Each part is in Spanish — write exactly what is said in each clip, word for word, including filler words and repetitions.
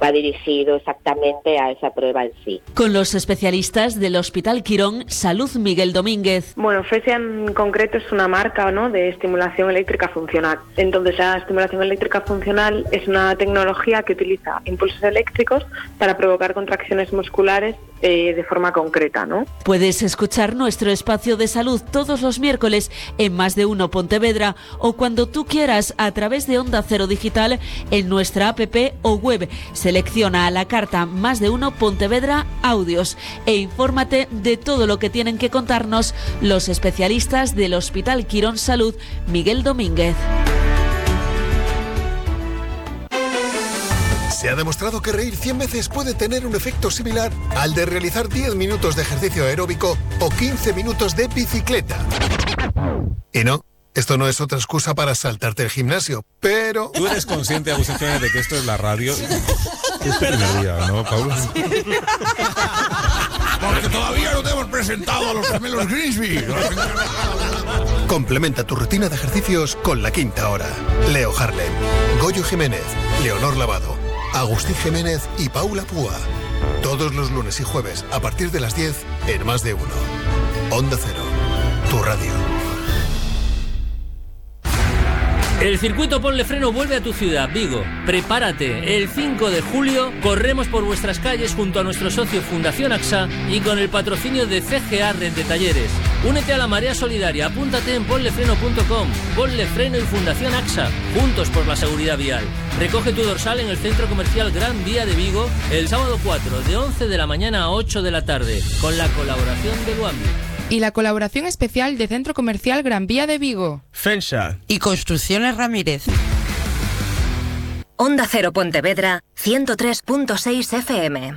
va dirigido exactamente a esa prueba en sí. Con los especialistas del Hospital Quirón Salud Miguel Domínguez. Bueno, Fresia en concreto es una marca, ¿no?, de estimulación eléctrica funcional. Entonces, la estimulación eléctrica funcional es una tecnología que utiliza impulsos eléctricos para provocar contracciones musculares eh, de forma concreta, ¿no? Puedes escuchar nuestro espacio de salud todos los miércoles en Más de Uno Pontevedra o cuando tú quieras a través de Onda Cero Digital en nuestra app o web. Selecciona a la carta Más de Uno Pontevedra Audios e infórmate de todo lo que tienen que contarnos los especialistas del Hospital Quirón Salud Miguel Domínguez. Se ha demostrado que reír cien veces puede tener un efecto similar al de realizar diez minutos de ejercicio aeróbico o quince minutos de bicicleta. Y no, esto no es otra excusa para saltarte el gimnasio, pero... ¿Tú eres consciente, Agustín Jiménez, de que esto es la radio? Es primer día, ¿no, Pablo? Porque todavía no te hemos presentado a los gemelos Grimsby. Complementa tu rutina de ejercicios con La Quinta Hora. Leo Harlem, Goyo Jiménez, Leonor Lavado, Agustín Jiménez y Paula Púa. Todos los lunes y jueves a partir de las diez en Más de Uno. Onda Cero, tu radio. El circuito Ponle Freno vuelve a tu ciudad, Vigo. Prepárate, el cinco de julio corremos por vuestras calles junto a nuestro socio Fundación AXA y con el patrocinio de C G A Red de Talleres. Únete a la marea solidaria, apúntate en ponle freno punto com. Ponle Freno y Fundación AXA, juntos por la seguridad vial. Recoge tu dorsal en el Centro Comercial Gran Vía de Vigo el sábado cuatro, de once de la mañana a ocho de la tarde, con la colaboración de Luambi. Y la colaboración especial de Centro Comercial Gran Vía de Vigo. Fensa. Y Construcciones Ramírez. Onda Cero Pontevedra, ciento tres punto seis F M.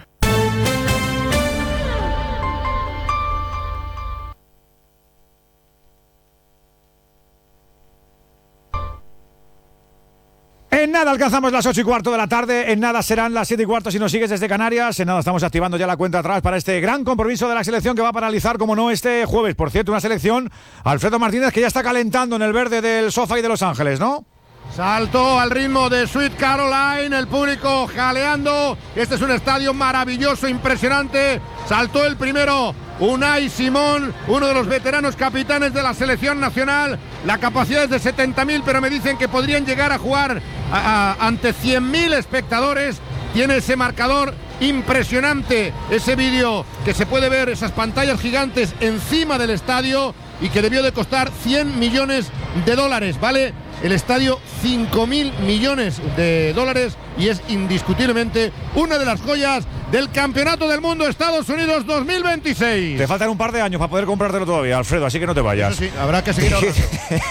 En nada alcanzamos las ocho y cuarto de la tarde, en nada serán las siete y cuarto si nos sigues desde Canarias, en nada estamos activando ya la cuenta atrás para este gran compromiso de la selección que va a paralizar, como no, este jueves. Por cierto, una selección, Alfredo Martínez, que ya está calentando en el verde del sofá y de Los Ángeles, ¿no? Saltó al ritmo de Sweet Caroline, el público jaleando. Este es un estadio maravilloso, impresionante. Saltó el primero Unai Simón, uno de los veteranos capitanes de la selección nacional. La capacidad es de setenta mil, pero me dicen que podrían llegar a jugar a, a, ante cien mil espectadores. Tiene ese marcador impresionante, ese vídeo que se puede ver, esas pantallas gigantes encima del estadio, y que debió de costar cien millones de dólares, ¿vale? El estadio cinco mil millones de dólares y es indiscutiblemente una de las joyas del Campeonato del Mundo Estados Unidos dos mil veintiséis. Te faltan un par de años para poder comprártelo todavía, Alfredo, así que no te vayas. Eso sí, habrá que seguir ahorrando.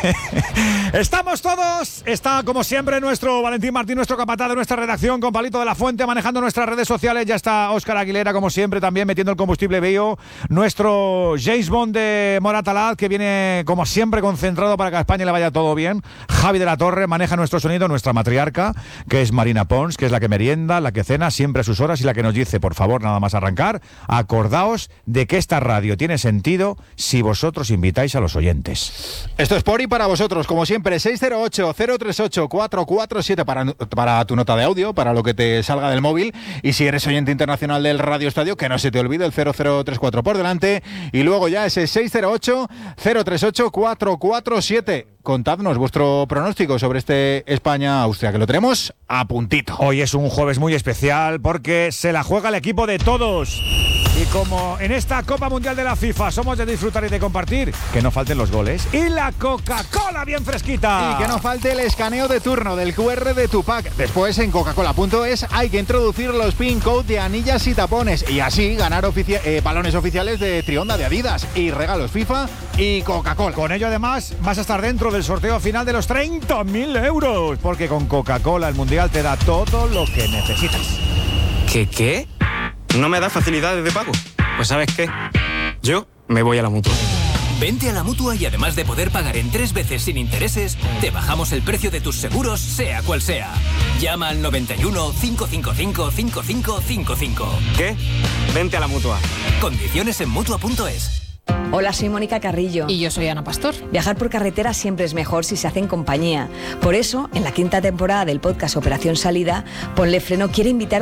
Estamos todos, está como siempre nuestro Valentín Martín, nuestro capataz de nuestra redacción, con Palito de la Fuente, manejando nuestras redes sociales. Ya está Óscar Aguilera, como siempre, también metiendo el combustible bio. Nuestro James Bond de Moratalaz, que viene como siempre concentrado para que a España le vaya todo bien. Javi de la Torre maneja nuestro sonido, nuestra matriarca, que es Marina Pons, que es la que merienda, la que cena siempre a sus horas y la que nos dice, por favor, nada más arrancar, acordaos de que esta radio tiene sentido si vosotros invitáis a los oyentes. Esto es por y para vosotros, como siempre, seis cero ocho, cero tres ocho, cuatro cuatro siete para, para tu nota de audio, para lo que te salga del móvil, y si eres oyente internacional del Radio Estadio, que no se te olvide el cero cero tres cuatro por delante, y luego ya ese seis cero ocho, cero tres ocho, cuatro cuatro siete. Contadnos vuestro pronóstico sobre este España-Austria, que lo tenemos a puntito. Hoy es un jueves muy especial porque se la juega el equipo de todos. Y como en esta Copa Mundial de la FIFA somos de disfrutar y de compartir, que no falten los goles y la Coca-Cola bien fresquita. Y que no falte el escaneo de turno del Q R de tu pack. Después en coca-cola punto es hay que introducir los pin code de anillas y tapones y así ganar ofici- eh, balones oficiales de Trionda de Adidas y regalos FIFA y Coca-Cola. Con ello además vas a estar dentro del sorteo final de los treinta mil euros, porque con Coca-Cola el Mundial te da todo lo que necesitas. ¿Qué qué? ¿No me da facilidades de pago? Pues ¿sabes qué? Yo me voy a la Mutua. Vente a la Mutua y además de poder pagar en tres veces sin intereses, te bajamos el precio de tus seguros, sea cual sea. Llama al noventa y uno, cinco cinco cinco, cinco cinco cinco cinco. ¿Qué? Vente a la Mutua. Condiciones en Mutua punto es. Hola, soy Mónica Carrillo. Y yo soy Ana Pastor. Viajar por carretera siempre es mejor si se hace en compañía. Por eso, en la quinta temporada del podcast Operación Salida, Ponle Freno quiere invitar